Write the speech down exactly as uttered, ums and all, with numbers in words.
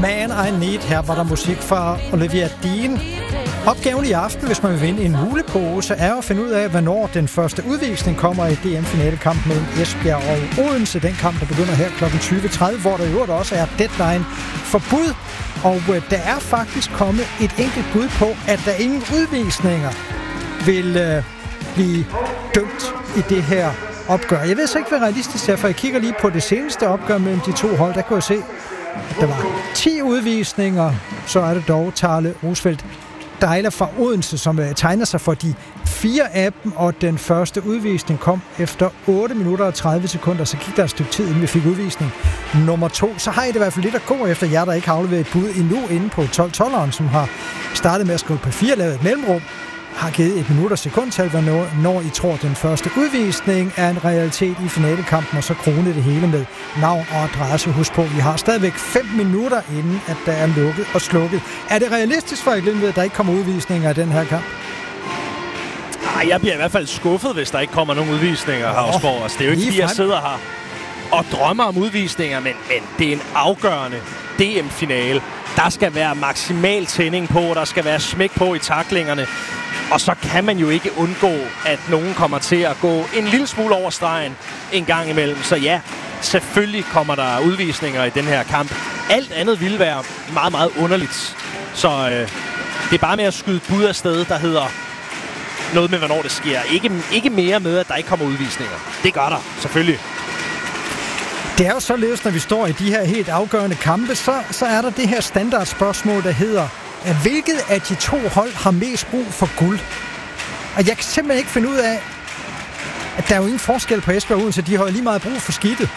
Man I Need. Her var der musik fra Olivia Dean. Opgaven i aften, hvis man vil vinde en mulepose, er at finde ud af, hvornår den første udvisning kommer i D M-finalekamp mellem Esbjerg og Odense. Den kamp, der begynder her klokken tyve tredive, hvor der i øvrigt også er deadline for bud. Og øh, der er faktisk kommet et enkelt bud på, at der ingen udvisninger vil øh, blive dømt i det her opgør. Jeg ved så ikke, hvad realistisk er, for jeg kigger lige på det seneste opgør mellem de to hold. Der kunne jeg se, at der var ti udvisninger. Så er det dog Tarle Roosfeldt Dejler fra Odense, som tegner sig for de fire af dem, og den første udvisning kom efter otte minutter og tredive sekunder, så gik der et stykke tid, inden vi fik udvisning nummer to. Så har I det i hvert fald lidt at gå efter jer, der ikke har afleveret et bud endnu inde på tolv tolveren, som har startet med at skrive papir, lavet et mellemrum, har givet et minut og sekundtal, når, når I tror, den første udvisning er en realitet i finalekampen, og så krone det hele med navn og adresse. Husk på, vi har stadigvæk fem minutter inden, at der er lukket og slukket. Er det realistisk for Glindved, at der ikke kommer udvisninger af den her kamp? Ej, jeg bliver i hvert fald skuffet, hvis der ikke kommer nogen udvisninger, oh, Havsborg. Altså, det er jo ikke, fordi jeg sidder her og drømmer om udvisninger, men, men det er en afgørende D M-finale. Der skal være maksimal tænding på, der skal være smæk på i taklingerne. Og så kan man jo ikke undgå, at nogen kommer til at gå en lille smule over stregen en gang imellem. Så ja, selvfølgelig kommer der udvisninger i den her kamp. Alt andet ville være meget, meget underligt. Så øh, det er bare med at skyde bud af sted, der hedder noget med, hvornår det sker. Ikke, ikke mere med, at der ikke kommer udvisninger. Det gør der, selvfølgelig. Det er jo således, når vi står i de her helt afgørende kampe, så, så er der det her standardspørgsmål, der hedder, at hvilket af de to hold har mest brug for guld? Og jeg kan simpelthen ikke finde ud af, at der er jo ingen forskel på Esbjerg og Odense. De har jo lige meget brug for skidtet.